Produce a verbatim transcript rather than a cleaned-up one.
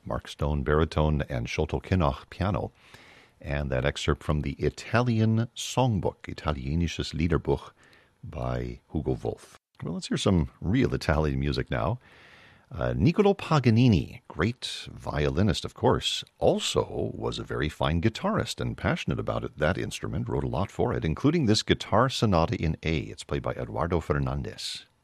Mark Stone baritone, and Sholto Kinnoch piano. And that excerpt from the Italian Songbook, Italienisches Liederbuch, by Hugo Wolf. Well, let's hear some real Italian music now. Uh, Niccolo Paganini, great violinist, of course, also was a very fine guitarist and passionate about it, that instrument, wrote a lot for it, including this guitar sonata in A. It's played by Eduardo Fernandez.